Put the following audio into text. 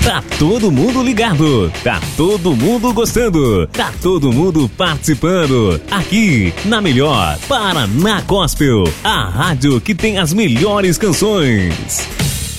Tá todo mundo ligado, tá todo mundo gostando, tá todo mundo participando. Aqui, na melhor Paraná Gospel, a rádio que tem as melhores canções.